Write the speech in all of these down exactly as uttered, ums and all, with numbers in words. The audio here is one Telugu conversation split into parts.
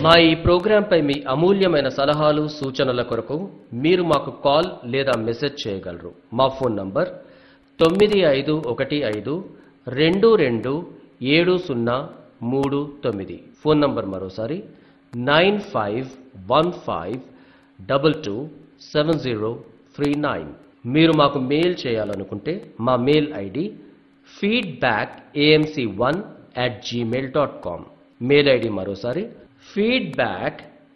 మా ఈ ప్రోగ్రాంపై మీ అమూల్యమైన సలహాలు సూచనల కొరకు మీరు మాకు కాల్ లేదా మెసేజ్ చేయగలరు. మా ఫోన్ నంబర్ తొమ్మిది ఐదు ఒకటి ఐదు రెండు రెండు ఏడు సున్నా మూడు తొమ్మిది. ఫోన్ నంబర్ మరోసారి nine five one five double two seven zero three nine. మీరు మాకు మెయిల్ చేయాలనుకుంటే మా mail ID feedback AMC one at Gmail dot com. Mail ID మరోసారి feedback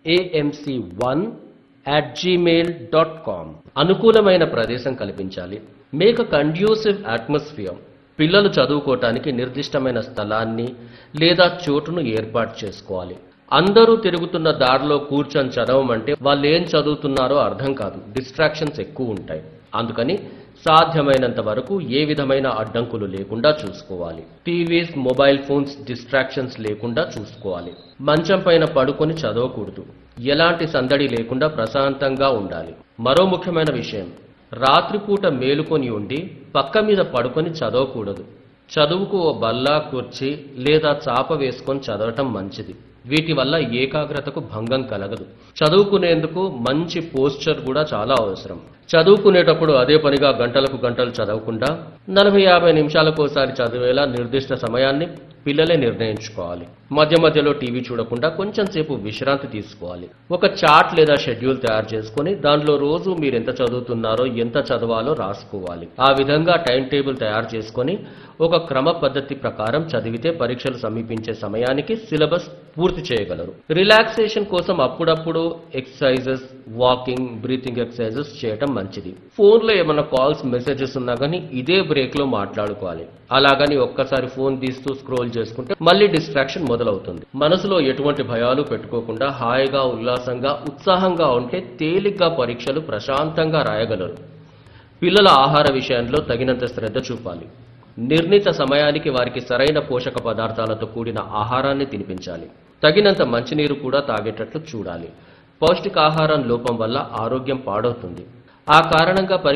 AMC one at Gmail dot com. అనుకూలమైన ప్రదేశం కల్పించాలి. Make a conducive atmosphere. పిల్లలు చదువుకోవటానికి నిర్దిష్టమైన స్థలాన్ని లేదా చోటును ఏర్పాటు చేసుకోవాలి. అందరూ తిరుగుతున్న దారిలో కూర్చొని చదవమంటే వాళ్ళు ఏం చదువుతున్నారో అర్థం కాదు. డిస్ట్రాక్షన్స్ ఎక్కువ ఉంటాయి. అందుకని సాధ్యమైనంత వరకు ఏ విధమైన అడ్డంకులు లేకుండా చూసుకోవాలి. టీవీస్, మొబైల్ ఫోన్స్ డిస్ట్రాక్షన్స్ లేకుండా చూసుకోవాలి. మంచం పైన పడుకొని చదవకూడదు. ఎలాంటి సందడి లేకుండా ప్రశాంతంగా ఉండాలి. మరో ముఖ్యమైన విషయం, రాత్రిపూట మేలుకొని ఉండి పక్క మీద పడుకొని చదవకూడదు. చదువుకు ఓ బల్ల, కుర్చీ లేదా చాప వేసుకొని చదవటం మంచిది. వీటి వల్ల ఏకాగ్రతకు భంగం కలగదు. చదువుకునేందుకు మంచి పోస్చర్ కూడా చాలా అవసరం. చదువుకునేటప్పుడు అదే పనిగా గంటలకు గంటలు చదవకుండా నలభై యాభై నిమిషాలకోసారి చదివేలా నిర్దిష్ట సమయాన్ని పిల్లలే నిర్ణయించుకోవాలి. మధ్య మధ్యలో టీవీ చూడకుండా కొంచెం సేపు విశ్రాంతి తీసుకోవాలి. ఒక చార్ట్ లేదా షెడ్యూల్ తయారు చేసుకుని దానిలో రోజు మీరు ఎంత చదువుతున్నారో, ఎంత చదవాలో రాసుకోవాలి. ఆ విధంగా టైం టేబుల్ తయారు చేసుకుని ఒక క్రమ పద్ధతి ప్రకారం చదివితే పరీక్షలు సమీపించే సమయానికి సిలబస్ పూర్తి చేయగలరు. రిలాక్సేషన్ కోసం అప్పుడప్పుడు ఎక్సర్సైజెస్, వాకింగ్, బ్రీతింగ్ ఎక్సర్సైజెస్ చేయటం మంచిది. ఫోన్లో ఏమైనా కాల్స్, మెసేజెస్ ఉన్నా కానీ ఇదే బ్రేక్ లో మాట్లాడుకోవాలి. అలాగని ఒక్కసారి ఫోన్ తీస్తూ స్క్రోల్ చేసుకుంటే మళ్ళీ డిస్ట్రాక్షన్ మొదలవుతుంది. మనసులో ఎటువంటి భయాలు పెట్టుకోకుండా హాయిగా, ఉల్లాసంగా, ఉత్సాహంగా ఉంటే తేలిగ్గా పరీక్షలు ప్రశాంతంగా రాయగలరు. పిల్లల ఆహార విషయంలో తగినంత శ్రద్ధ చూపాలి. నిర్ణీత సమయానికి వారికి సరైన పోషక పదార్థాలతో కూడిన ఆహారాన్ని తినిపించాలి. తగినంత మంచినీరు కూడా తాగేటట్లు చూడాలి. పౌష్టికాహారం లోపం వల్ల ఆరోగ్యం పాడవుతుంది. ఆ కారణంగా